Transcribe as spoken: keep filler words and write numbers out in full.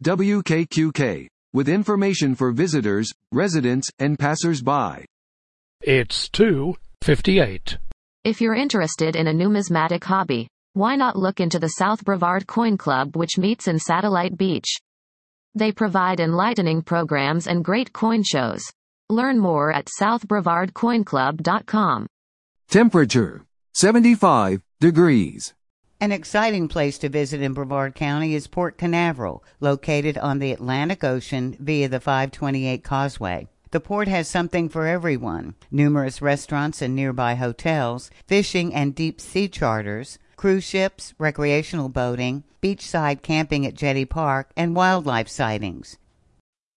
W K Q K, with information for visitors, residents, and passers-by. It's two fifty-eight. If you're interested in a numismatic hobby, why not look into the South Brevard Coin Club, which meets in Satellite Beach? They provide enlightening programs and great coin shows. Learn more at south brevard coin club dot com. Temperature, seventy-five degrees. An exciting place to visit in Brevard County is Port Canaveral, located on the Atlantic Ocean via the five twenty-eight Causeway. The port has something for everyone: numerous restaurants and nearby hotels, fishing and deep sea charters, cruise ships, recreational boating, beachside camping at Jetty Park, and wildlife sightings.